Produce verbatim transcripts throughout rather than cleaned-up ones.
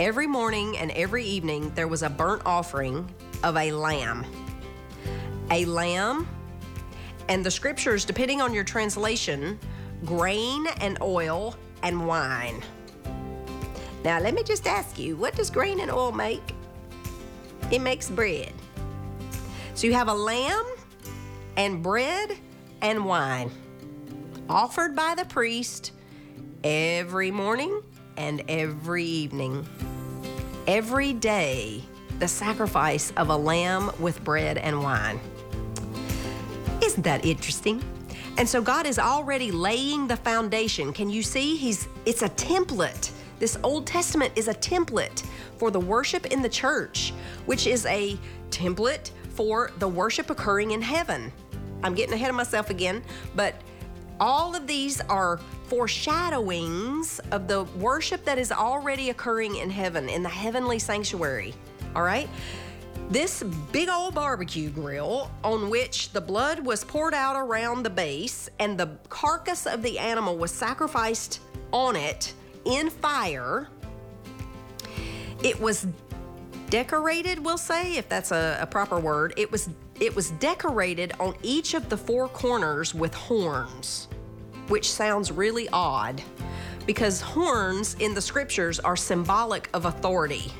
every morning and every evening there was a burnt offering of a lamb. A lamb, and the scriptures, depending on your translation, grain and oil and wine. Now, let me just ask you, what does grain and oil make? It makes bread. So you have a lamb and bread and wine offered by the priest every morning and every evening. Every day, the sacrifice of a lamb with bread and wine. Isn't that interesting? And so God is already laying the foundation. Can you see? He's it's a template. This Old Testament is a template for the worship in the church, which is a template for the worship occurring in heaven. I'm getting ahead of myself again, but all of these are foreshadowings of the worship that is already occurring in heaven, in the heavenly sanctuary. All right? This big old barbecue grill on which the blood was poured out around the base and the carcass of the animal was sacrificed on it in fire, it was decorated, we'll say, if that's a, a proper word. It was it was decorated on each of the four corners with horns, which sounds really odd because horns in the scriptures are symbolic of authority.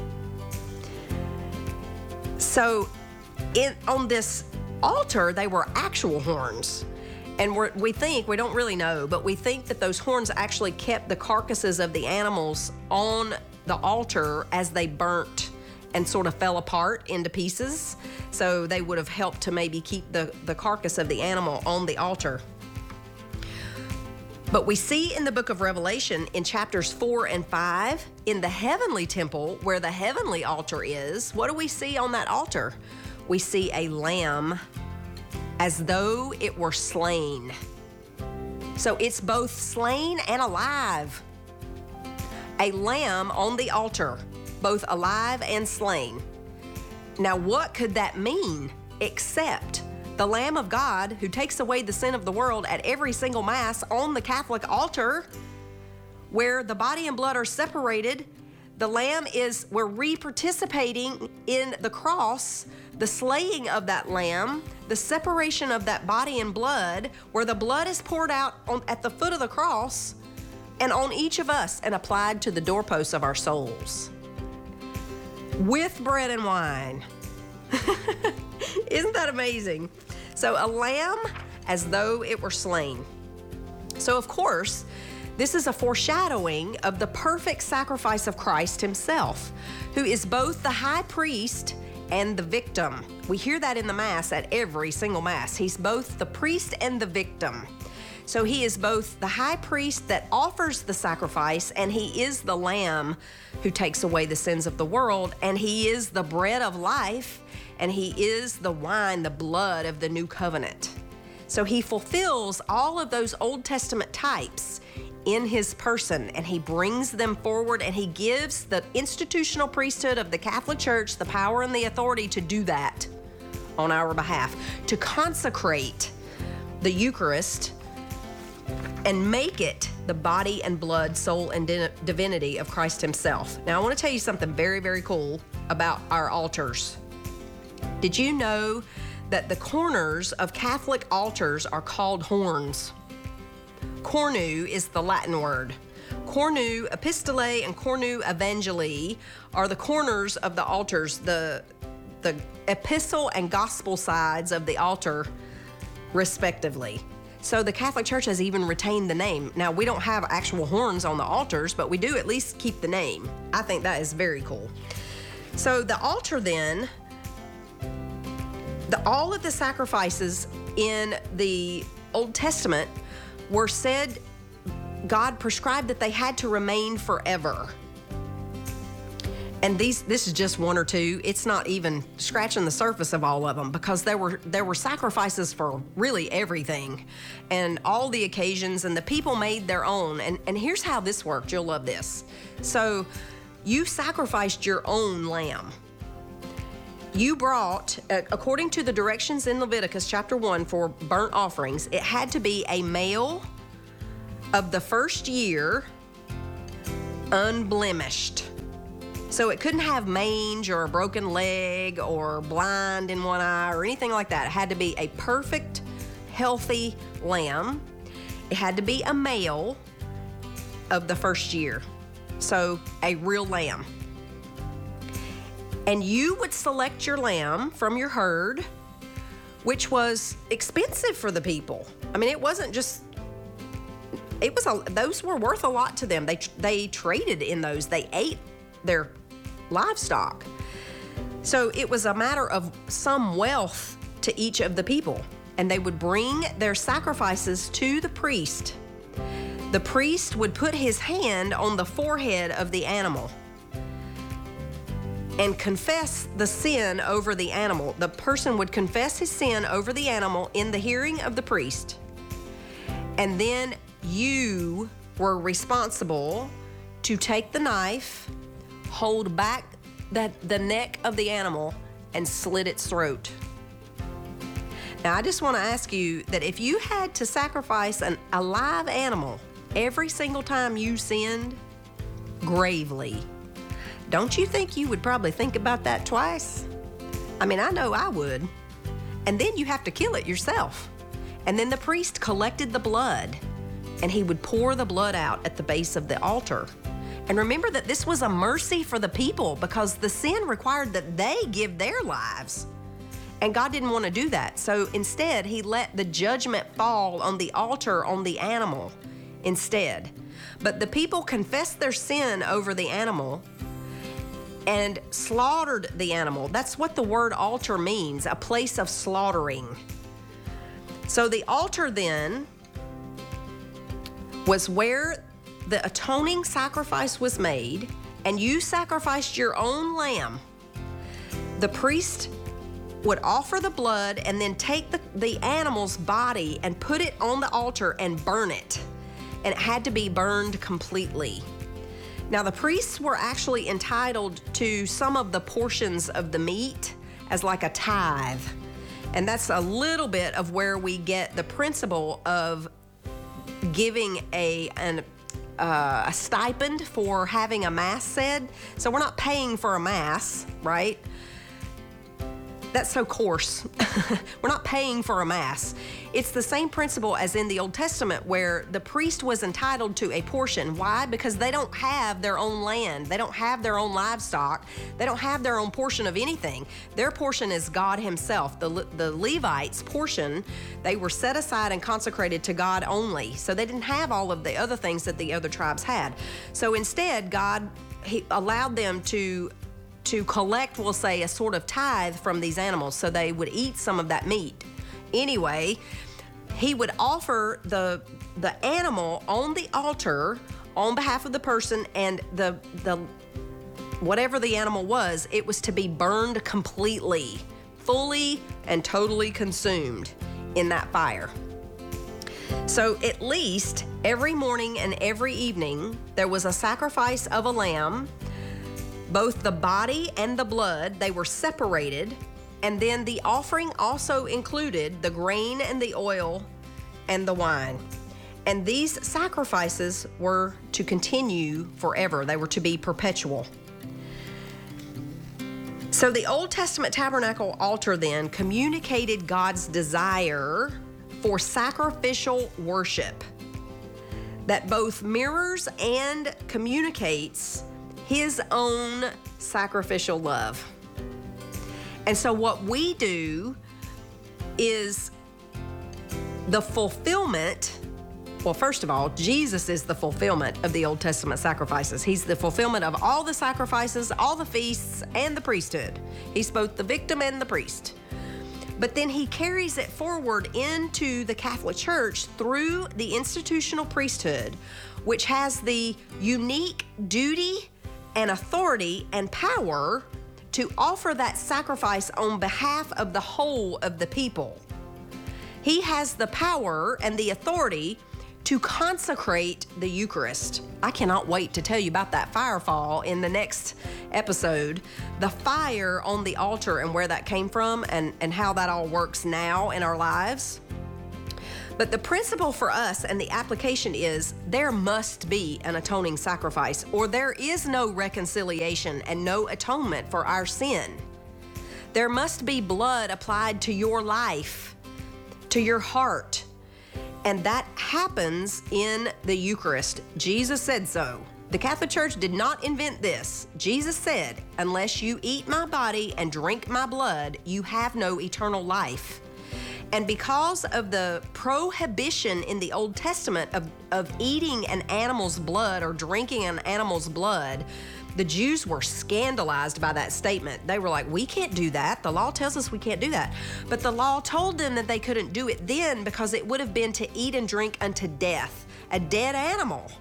So in, on this altar, they were actual horns. And we're, we think, we don't really know, but we think that those horns actually kept the carcasses of the animals on the altar as they burnt and sort of fell apart into pieces. So they would have helped to maybe keep the, the carcass of the animal on the altar. But we see in the book of Revelation in chapters four and five, in the heavenly temple where the heavenly altar is, what do we see on that altar? We see a lamb as though it were slain. So it's both slain and alive. A lamb on the altar, both alive and slain. Now, what could that mean except the Lamb of God who takes away the sin of the world at every single Mass on the Catholic altar, where the body and blood are separated? The Lamb is, we're re-participating in the cross, the slaying of that Lamb, the separation of that body and blood, where the blood is poured out on, at the foot of the cross and on each of us and applied to the doorposts of our souls. With bread and wine. Isn't that amazing? So a lamb as though it were slain. So of course, this is a foreshadowing of the perfect sacrifice of Christ himself, who is both the high priest and the victim. We hear that in the Mass at every single Mass. He's both the priest and the victim. So he is both the high priest that offers the sacrifice, and he is the lamb who takes away the sins of the world, and he is the bread of life, and he is the wine, the blood of the new covenant. So he fulfills all of those Old Testament types in his person, and he brings them forward, and he gives the institutional priesthood of the Catholic Church the power and the authority to do that on our behalf, to consecrate the Eucharist and make it the body and blood, soul, and divinity of Christ himself. Now, I want to tell you something very, very cool about our altars. Did you know that the corners of Catholic altars are called horns? Cornu is the Latin word. Cornu Epistolae and Cornu Evangelii are the corners of the altars, the, the epistle and gospel sides of the altar, respectively. So the Catholic Church has even retained the name. Now, we don't have actual horns on the altars, but we do at least keep the name. I think that is very cool. So the altar then, the, all of the sacrifices in the Old Testament were said, God prescribed that they had to remain forever. And these, this is just one or two. It's not even scratching the surface of all of them, because there were there were sacrifices for really everything and all the occasions, and the people made their own. And, and here's how this worked. You'll love this. So you sacrificed your own lamb. You brought, uh, according to the directions in Leviticus chapter one for burnt offerings, it had to be a male of the first year, unblemished. So it couldn't have mange or a broken leg or blind in one eye or anything like that. It had to be a perfect, healthy lamb. It had to be a male of the first year. So a real lamb. And you would select your lamb from your herd, which was expensive for the people. I mean, it wasn't just, it was, a, those were worth a lot to them. They, they traded in those. They ate their livestock. So it was a matter of some wealth to each of the people. And they would bring their sacrifices to the priest. The priest would put his hand on the forehead of the animal and confess the sin over the animal. The person would confess his sin over the animal in the hearing of the priest. And then you were responsible to take the knife, hold back the, the neck of the animal, and slit its throat. Now, I just want to ask you that if you had to sacrifice an, a live animal every single time you sinned, gravely, don't you think you would probably think about that twice? I mean, I know I would. And then you have to kill it yourself. And then the priest collected the blood, and he would pour the blood out at the base of the altar. And remember that this was a mercy for the people because the sin required that they give their lives. And God didn't want to do that. So instead, he let the judgment fall on the altar on the animal instead. But the people confessed their sin over the animal and slaughtered the animal. That's what the word altar means, a place of slaughtering. So the altar then was where the atoning sacrifice was made, and you sacrificed your own lamb. The priest would offer the blood and then take the, the animal's body and put it on the altar and burn it. And it had to be burned completely. Now, the priests were actually entitled to some of the portions of the meat as like a tithe. And that's a little bit of where we get the principle of giving a, an, uh, a stipend for having a mass said. So we're not paying for a mass, right? That's so coarse. We're not paying for a mass. It's the same principle as in the Old Testament where the priest was entitled to a portion. Why? Because they don't have their own land. They don't have their own livestock. They don't have their own portion of anything. Their portion is God himself. The, the Levites' portion, they were set aside and consecrated to God only. So they didn't have all of the other things that the other tribes had. So instead, God he allowed them to to collect, we'll say, a sort of tithe from these animals so they would eat some of that meat. Anyway, he would offer the the animal on the altar on behalf of the person, and the the whatever the animal was, it was to be burned completely, fully and totally consumed in that fire. So at least every morning and every evening, there was a sacrifice of a lamb. Both the body and the blood, they were separated. And then the offering also included the grain and the oil and the wine. And these sacrifices were to continue forever. They were to be perpetual. So the Old Testament tabernacle altar then communicated God's desire for sacrificial worship that both mirrors and communicates his own sacrificial love. And so what we do is the fulfillment. Well, first of all, Jesus is the fulfillment of the Old Testament sacrifices. He's the fulfillment of all the sacrifices, all the feasts, and the priesthood. He's both the victim and the priest. But then he carries it forward into the Catholic Church through the institutional priesthood, which has the unique duty and authority and power to offer that sacrifice on behalf of the whole of the people. He has the power and the authority to consecrate the Eucharist. I cannot wait to tell you about that firefall in the next episode. The fire on the altar and where that came from and, and how that all works now in our lives. But the principle for us and the application is there must be an atoning sacrifice, or there is no reconciliation and no atonement for our sin. There must be blood applied to your life, to your heart, and that happens in the Eucharist. Jesus said so. The Catholic Church did not invent this. Jesus said, unless you eat my body and drink my blood, you have no eternal life. And because of the prohibition in the Old Testament of, of eating an animal's blood or drinking an animal's blood, the Jews were scandalized by that statement. They were like, we can't do that. The law tells us we can't do that. But the law told them that they couldn't do it then because it would have been to eat and drink unto death, a dead animal.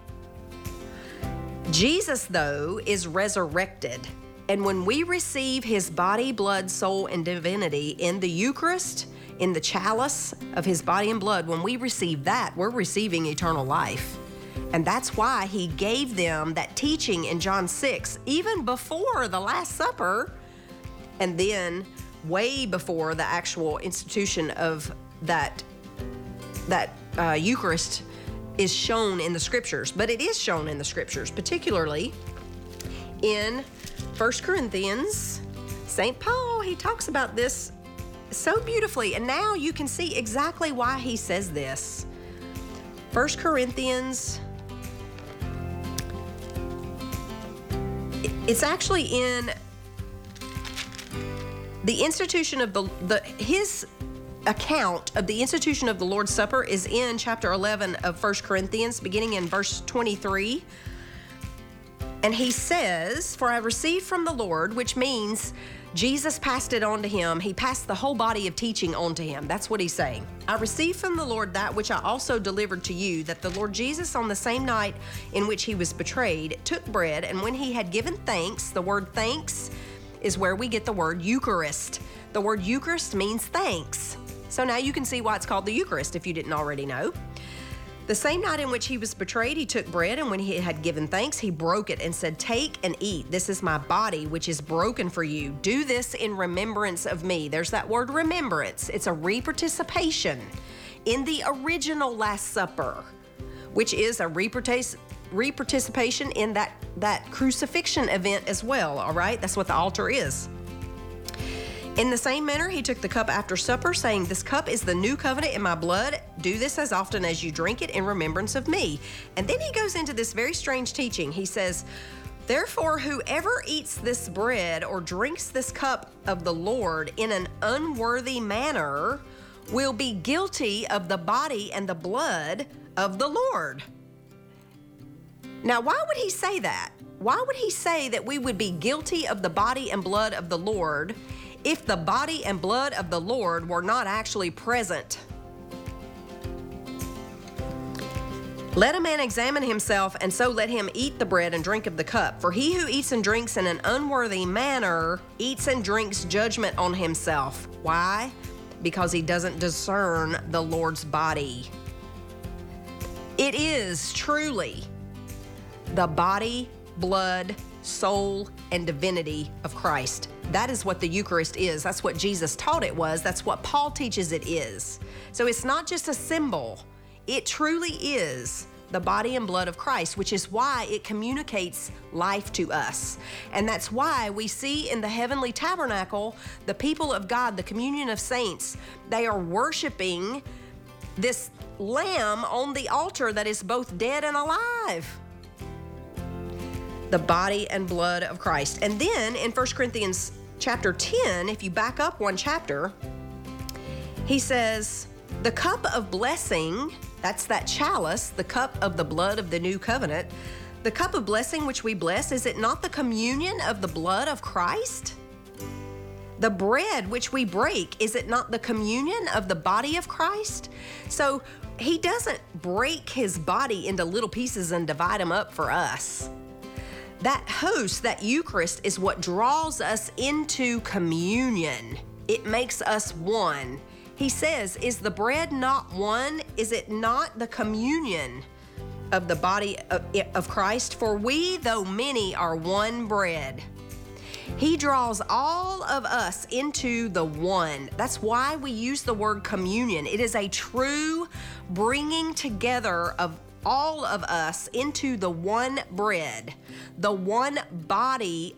Jesus, though, is resurrected. And when we receive his body, blood, soul, and divinity in the Eucharist, in the chalice of his body and blood, when we receive that, we're receiving eternal life. And that's why he gave them that teaching in John six, even before the Last Supper, and then way before the actual institution of that, that uh, Eucharist is shown in the scriptures. But it is shown in the scriptures, particularly in First Corinthians. Saint Paul, he talks about this so beautifully, and now you can see exactly why he says this. First Corinthians, it's actually in the institution of the, the his account of the institution of the Lord's Supper is in chapter eleven of First Corinthians, beginning in verse twenty-three. And he says, for I received from the Lord, which means Jesus passed it on to him. He passed the whole body of teaching on to him. That's what he's saying. I received from the Lord that which I also delivered to you, that the Lord Jesus, on the same night in which he was betrayed, took bread, and when he had given thanks, the word thanks is where we get the word Eucharist. The word Eucharist means thanks. So now you can see why it's called the Eucharist if you didn't already know. The same night in which he was betrayed, he took bread, and when he had given thanks, he broke it and said, take and eat. This is my body, which is broken for you. Do this in remembrance of me. There's that word remembrance. It's a reparticipation in the original Last Supper, which is a repartic- reparticipation in that, that crucifixion event as well, all right? That's what the altar is. In the same manner, he took the cup after supper, saying, this cup is the new covenant in my blood. Do this as often as you drink it in remembrance of me. And then he goes into this very strange teaching. He says, therefore, whoever eats this bread or drinks this cup of the Lord in an unworthy manner will be guilty of the body and the blood of the Lord. Now, why would he say that? Why would he say that we would be guilty of the body and blood of the Lord if the body and blood of the Lord were not actually present? Let a man examine himself, and so let him eat the bread and drink of the cup. For he who eats and drinks in an unworthy manner eats and drinks judgment on himself. Why? Because he doesn't discern the Lord's body. It is truly the body, blood, soul, and divinity of Christ. That is what the Eucharist is. That's what Jesus taught it was. That's what Paul teaches it is. So it's not just a symbol. It truly is the body and blood of Christ, which is why it communicates life to us. And that's why we see in the heavenly tabernacle, the people of God, the communion of saints, they are worshiping this lamb on the altar that is both dead and alive. The body and blood of Christ. And then in First Corinthians chapter ten, if you back up one chapter, he says, the cup of blessing, that's that chalice, the cup of the blood of the new covenant, the cup of blessing which we bless, is it not the communion of the blood of Christ? The bread which we break, is it not the communion of the body of Christ? So he doesn't break his body into little pieces and divide them up for us. That host, that Eucharist, is what draws us into communion. It makes us one. He says, is the bread not one? Is it not the communion of the body of, of Christ? For we, though many, are one bread. He draws all of us into the one. That's why we use the word communion. It is a true bringing together of all of us into the one bread, the one body